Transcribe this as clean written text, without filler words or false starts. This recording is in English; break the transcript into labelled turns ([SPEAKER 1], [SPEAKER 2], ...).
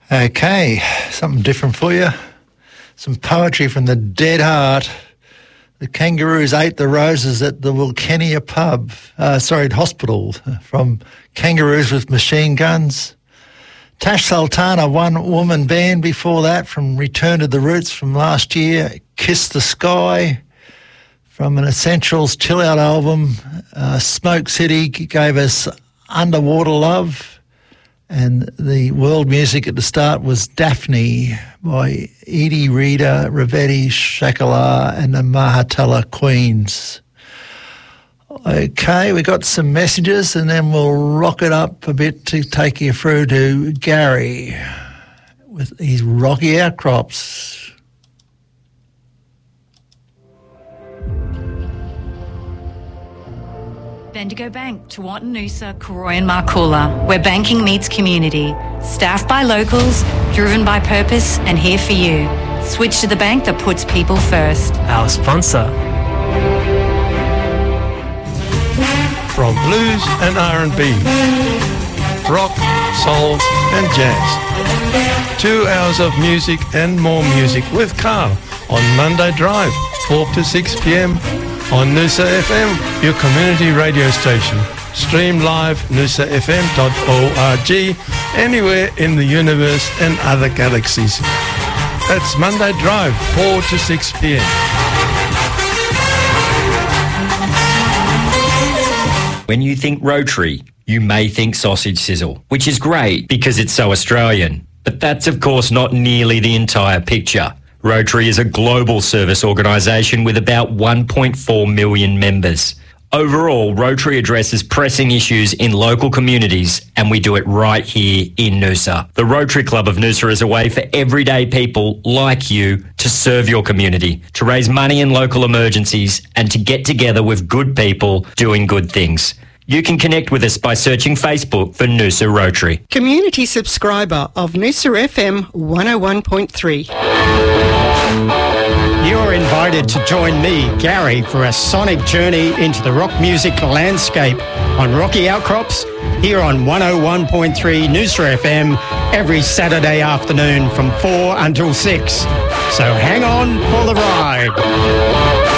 [SPEAKER 1] Okay, something different for you. Some poetry from the Dead Heart. The Kangaroos ate the roses at the Wilkenia hospital, from Kangaroos with Machine Guns. Tash Sultana, one-woman band before that, from Return to the Roots from last year. Kiss the Sky from an Essentials Chill Out album. Smoke City gave us Underwater Love. And the world music at the start was Daphne by Edie Reader, Ravetti Shakala and the Mahatala Queens. Okay, we got some messages and then we'll rock it up a bit to take you through to Gary with his Rocky Outcrops.
[SPEAKER 2] Bendigo Bank, Tewartin Noosa, Karoi and Markula, where banking meets community. Staffed by locals, driven by purpose and here for you. Switch to the bank that puts people first.
[SPEAKER 3] Our sponsor.
[SPEAKER 4] From blues and R&B, rock, soul and jazz. 2 hours of music and more music with Carl on Monday Drive, 4 to 6 p.m. on Noosa FM, your community radio station. Stream live noosafm.org, anywhere in the universe and other galaxies. That's Monday Drive, 4 to 6 p.m.
[SPEAKER 5] When you think Rotary, you may think sausage sizzle, which is great because it's so Australian. But that's of course not nearly the entire picture. Rotary is a global service organisation with about 1.4 million members. Overall, Rotary addresses pressing issues in local communities, and we do it right here in Noosa. The Rotary Club of Noosa is a way for everyday people like you to serve your community, to raise money in local emergencies, and to get together with good people doing good things. You can connect with us by searching Facebook for Noosa Rotary.
[SPEAKER 6] Community subscriber of Noosa FM 101.3.
[SPEAKER 7] You're invited to join me, Gary, for a sonic journey into the rock music landscape on Rocky Outcrops here on 101.3 Noosa FM every Saturday afternoon from 4 until 6. So hang on for the ride.